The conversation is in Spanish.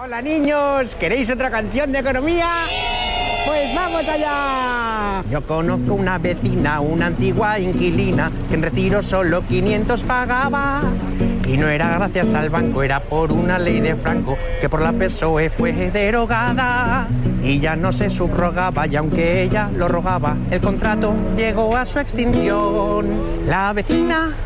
Hola niños, ¿queréis otra canción de economía? Pues vamos allá. Yo conozco una vecina, una antigua inquilina, que en retiro solo 500 pagaba. Y no era gracias al banco, era por una ley de Franco, que por la PSOE fue derogada. Y ya no se subrogaba, y aunque ella lo rogaba, el contrato llegó a su extinción. La vecina